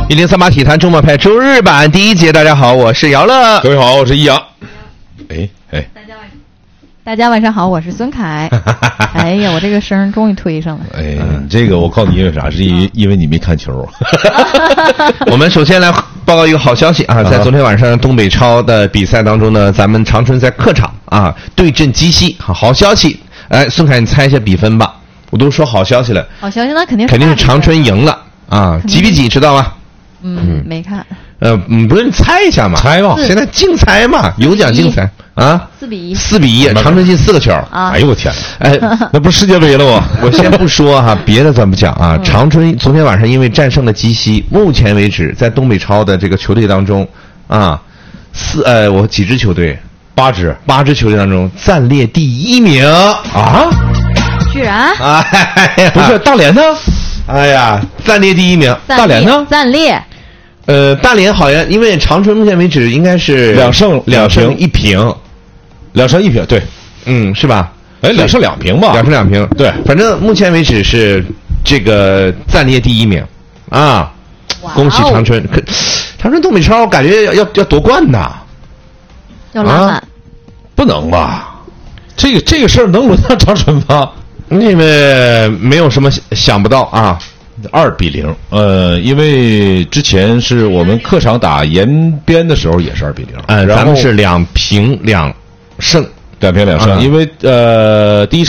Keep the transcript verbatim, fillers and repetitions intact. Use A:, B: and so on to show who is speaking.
A: 一零三八体坛周末派周日版第一节，大家好，我是姚乐。
B: 各位好，我是易阳。哎哎，
C: 大家晚上，大家晚上好，我是孙凯。哎呀，我这个声终于推上了。
B: 哎，这个我告诉你因为啥？是因为因为你没看球。
A: 我们首先来报告一个好消息啊，在昨天晚上东北超的比赛当中呢，咱们长春在客场啊对阵鸡西，好好消息。哎，孙凯，你猜一下比分吧。我都说好消息了。
C: 好消息那肯定是
A: 肯定是长春赢了啊，几比几知道吗？
C: 嗯，没看。
A: 呃，嗯，不是你猜一下嘛？
B: 猜吧，
A: 现在竞猜嘛，有奖竞猜啊。
C: 四比一。
A: 四比一，长春进四个球。
C: 啊！
B: 哎呦我天！
A: 哎，
B: 那不是世界杯了吗？
A: 我先不说哈，别的咱不讲啊。长春昨天晚上因为战胜了鸡西，目前为止在东北超的这个球队当中啊，四呃，我几支球队？
B: 八支，
A: 八支球队当中暂列第一名啊！
C: 居然？
A: 哎呀，
B: 不是大连呢？
A: 哎呀，暂列第一名。
C: 大
B: 连呢？
C: 暂列。
A: 呃，大连好像因为长春目前为止应该是
B: 两胜
A: 两胜一平，
B: 两胜一平，对，
A: 嗯，是吧？
B: 哎，两胜两平吧？
A: 两胜两平，
B: 对，
A: 反正目前为止是这个暂列第一名啊！恭喜长春！可长春东北超感觉要要要夺冠呐，
C: 要拉满、
A: 啊？
B: 不能吧？这个这个事儿能轮到长春吗？
A: 那个没有什么想不到啊。
B: 二比零，呃，因为之前是我们客场打延边的时候也是二比零，
A: 呃，咱们是两平两胜，
B: 两平两胜，
A: 嗯、
B: 因为呃第一